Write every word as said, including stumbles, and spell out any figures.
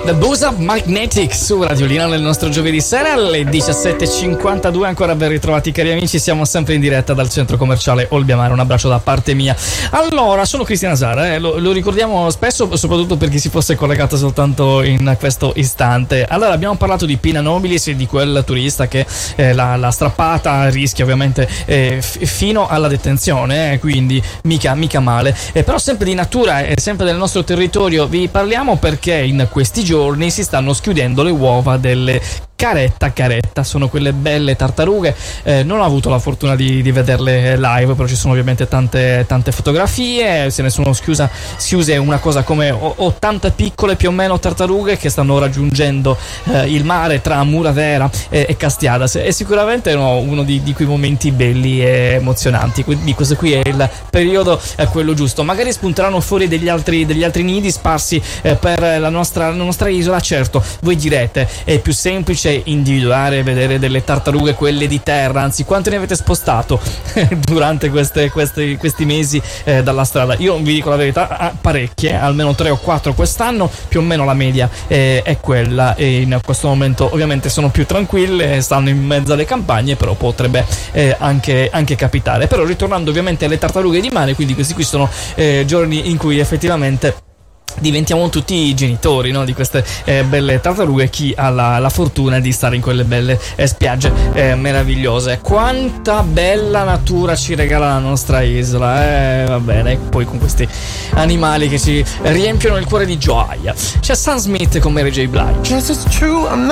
The Booze Up Magnetic su Radiolina nel nostro giovedì sera alle diciassette e cinquantadue. Ancora ben ritrovati cari amici, siamo sempre in diretta dal centro commerciale Olbiamare, un abbraccio da parte mia. Allora, sono Cristian Sara, eh, lo, lo ricordiamo spesso, soprattutto per chi si fosse collegato soltanto in questo istante. Allora, abbiamo parlato di Pina Nobilis e di quel turista che eh, l'ha, l'ha strappata, rischia ovviamente eh, f- fino alla detenzione, eh, quindi mica, mica male. Eh, però sempre di natura e sempre del nostro territorio vi parliamo perché in questi giorni giorni si stanno schiudendo le uova delle caretta caretta, sono quelle belle tartarughe. Eh, non ho avuto la fortuna di, di vederle live, però ci sono ovviamente tante, tante fotografie. Se ne sono schiusa, schiuse una cosa come ottanta piccole più o meno tartarughe che stanno raggiungendo eh, il mare tra Muravera e, e Castiadas, e sicuramente è uno, uno di, di quei momenti belli e emozionanti. Quindi questo qui è il periodo è quello giusto. Magari spunteranno fuori degli altri, degli altri nidi sparsi eh, per la nostra, la nostra isola. Certo, voi direte è più semplice individuare e vedere delle tartarughe, quelle di terra, anzi quante ne avete spostato durante queste, queste, questi mesi eh, dalla strada? Io vi dico la verità, parecchie, almeno tre o quattro quest'anno, più o meno la media eh, è quella, e in questo momento ovviamente sono più tranquille, stanno in mezzo alle campagne, però potrebbe eh, anche, anche capitare. Però ritornando ovviamente alle tartarughe di mare, quindi questi qui sono eh, giorni in cui effettivamente diventiamo tutti genitori, no? Di queste eh, belle tartarughe, chi ha la, la fortuna di stare in quelle belle eh, spiagge eh, meravigliose. Quanta bella natura ci regala la nostra isola, eh, va bene, poi con questi animali che ci riempiono il cuore di gioia. C'è Sam Smith con Mary J. Blige.